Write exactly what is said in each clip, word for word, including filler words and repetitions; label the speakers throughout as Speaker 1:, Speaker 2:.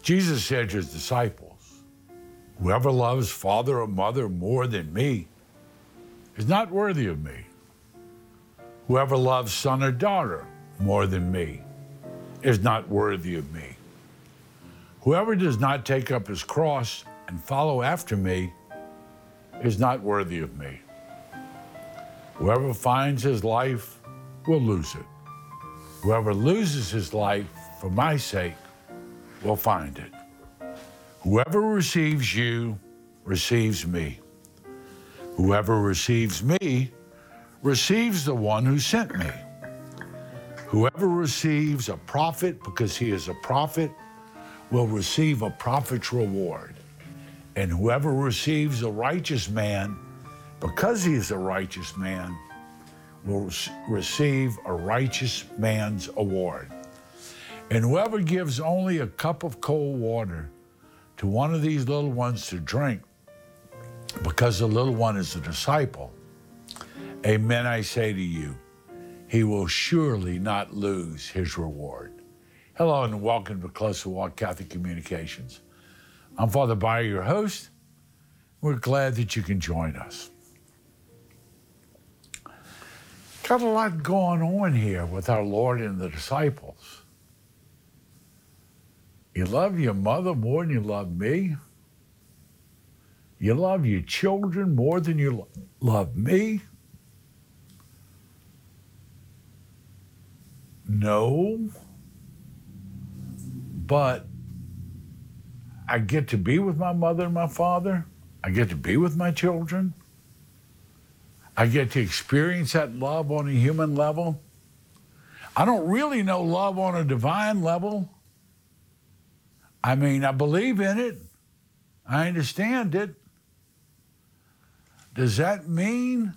Speaker 1: Jesus said to his disciples, "Whoever loves father or mother more than me is not worthy of me. Whoever loves son or daughter more than me is not worthy of me. Whoever does not take up his cross and follow after me is not worthy of me. Whoever finds his life will lose it. Whoever loses his life for my sake will find it. Whoever receives you receives me. Whoever receives me receives the one who sent me. Whoever receives a prophet because he is a prophet will receive a prophet's reward. And whoever receives a righteous man because he is a righteous man will receive a righteous man's award. And whoever gives only a cup of cold water to one of these little ones to drink, because the little one is a disciple, amen, I say to you, he will surely not lose his reward." Hello and welcome to Closer Walk Catholic Communications. I'm Father Bayer, your host. We're glad that you can join us. Got a lot going on here with our Lord and the disciples. You love your mother more than you love me. You love your children more than you lo- love me. No, but I get to be with my mother and my father. I get to be with my children. I get to experience that love on a human level. I don't really know love on a divine level. I mean, I believe in it. I understand it. Does that mean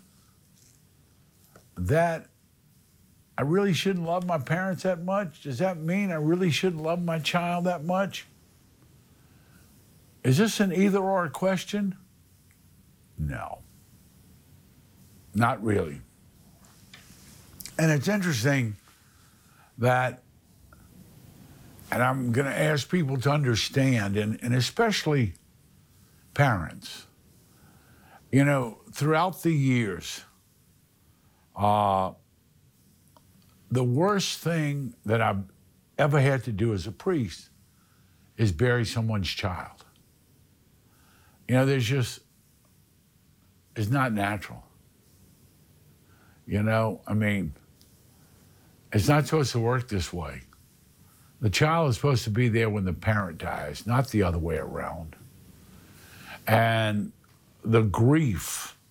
Speaker 1: that I really shouldn't love my parents that much? Does that mean I really shouldn't love my child that much? Is this an either-or question? No. Not really. And it's interesting that, and I'm going to ask people to understand, and, and especially parents, you know, throughout the years, uh, the worst thing that I've ever had to do as a priest is bury someone's child. You know, there's just, it's not natural. You know, I mean, it's not supposed to work this way. The child is supposed to be there when the parent dies, not the other way around. And the grief